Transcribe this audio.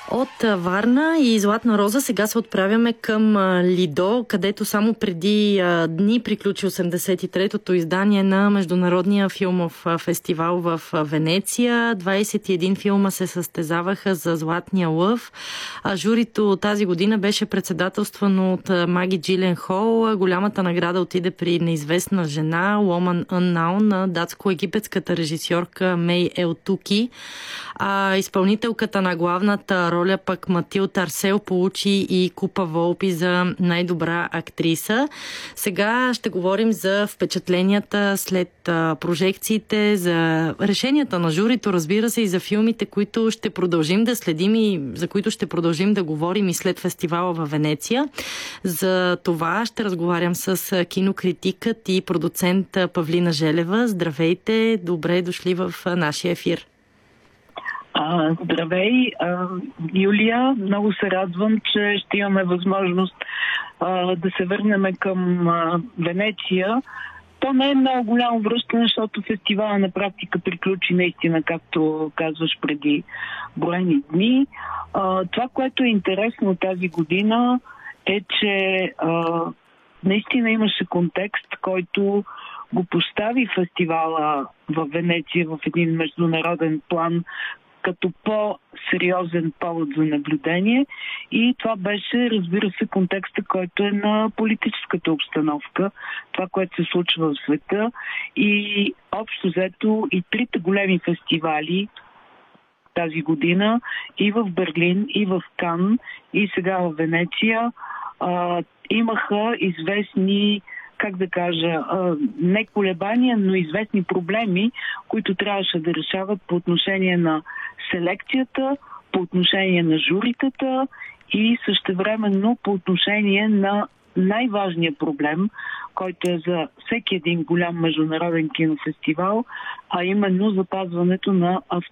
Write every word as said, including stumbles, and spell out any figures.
От Варна и Златна роза сега се отправяме към Лидо, където само преди дни приключи осемдесет и третото издание на Международния филмов фестивал в Венеция. двадесет и един филма се състезаваха за Златния лъв. Журито тази година беше председателствано от Маги Джиленхол. Голямата награда отиде при неизвестна жена, Woman Unknown, на датско-египетската режисьорка Мей Елтуки. А изпълнителката на главната роля пък Матилд Арсел получи и Купа Волпи за най-добра актриса. Сега ще говорим за впечатленията след а, прожекциите, за решенията на журито, разбира се, и за филмите, които ще продължим да следим и за които ще продължим да говорим и след фестивала във Венеция. За това ще разговарям с кинокритикът и продуцент Павлина Желева. Здравейте, добре дошли в нашия ефир. А, здравей, а, Юлия. Много се радвам, че ще имаме възможност а, да се върнем към а, Венеция. То не е много голямо връщане, защото фестивала на практика приключи наистина, както казваш, преди броени дни. А, това, което е интересно тази година, е, че а, наистина имаше контекст, който го постави фестивала в Венеция в един международен план като по-сериозен повод за наблюдение, и това беше, разбира се, контекста, който е на политическата обстановка, това, което се случва в света, и общо взето и трите големи фестивали тази година, и в Берлин, и в Кан, и сега в Венеция, а, имаха известни, как да кажа, не колебания, но известни проблеми, които трябваше да решават по отношение на селекцията, по отношение на журитата и същевременно по отношение на най-важния проблем, който е за всеки един голям международен кинофестивал, а именно запазването на